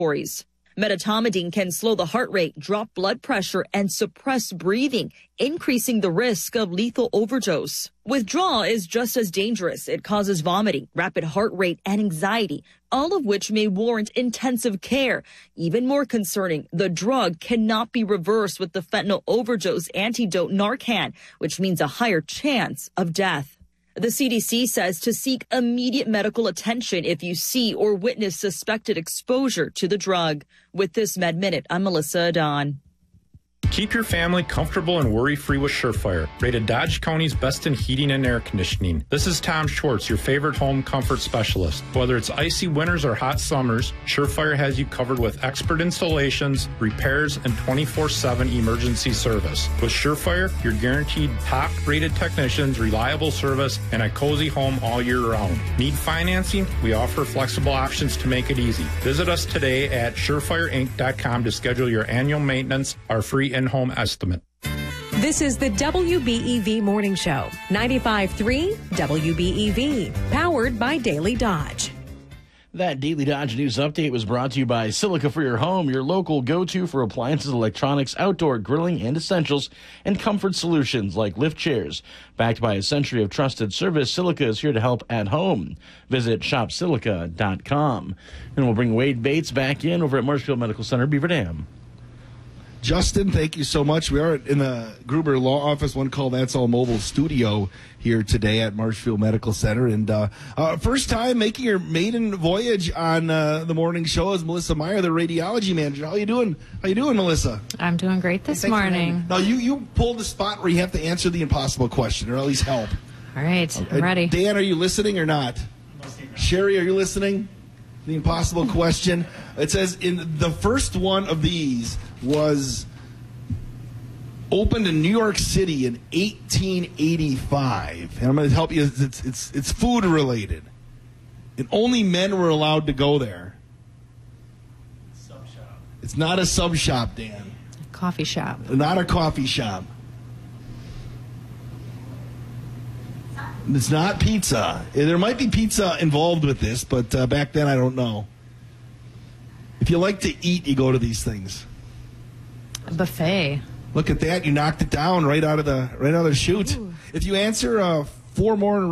Medetomidine can slow the heart rate, drop blood pressure, and suppress breathing, increasing the risk of lethal overdose. Withdrawal is just as dangerous. It causes vomiting, rapid heart rate, and anxiety, all of which may warrant intensive care. Even more concerning, the drug cannot be reversed with the fentanyl overdose antidote Narcan, which means a higher chance of death. The CDC says to seek immediate medical attention if you see or witness suspected exposure to the drug. With this Med Minute, I'm Melissa Adon. Keep your family comfortable and worry-free with Surefire, rated Dodge County's best in heating and air conditioning. This is Tom Schwartz, your favorite home comfort specialist. Whether it's icy winters or hot summers, Surefire has you covered with expert installations, repairs, and 24/7 emergency service. With Surefire, you're guaranteed top-rated technicians, reliable service, and a cozy home all year round. Need financing? We offer flexible options to make it easy. Visit us today at surefireinc.com to schedule your annual maintenance, our free in-home estimate. This is the WBEV Morning Show, 95.3 WBEV, powered by Daily Dodge. That Daily Dodge News Update was brought to you by Silica for Your Home, your local go-to for appliances, electronics, outdoor grilling, and essentials, and comfort solutions like lift chairs. Backed by a century of trusted service, Silica is here to help at home. Visit shopsilica.com. And we'll bring Wade Bates back in over at Marshfield Medical Center, Beaver Dam. Justin, thank you so much. We are in the Gruber Law Office, one call That's All Mobile studio here today at Marshfield Medical Center. And first time making your maiden voyage on the morning show is Melissa Meyer, the radiology manager. How you doing? How you doing, Melissa? I'm doing great this morning. Now, you pulled the spot where you have to answer the impossible question, or at least help. All right, I'm ready. Dan, are you listening or not? Sherry, are you listening? The impossible question. It says in the first one of these was opened in New York City in 1885. And I'm going to help you. It's food related. And only men were allowed to go there. Sub shop. It's not a sub shop, Dan. A coffee shop. Not a coffee shop. It's not pizza. There might be pizza involved with this, but back then I don't know. If you like to eat, you go to these things. A buffet. Look at that! You knocked it down right out of the chute. Ooh. If you answer 4 more in a row.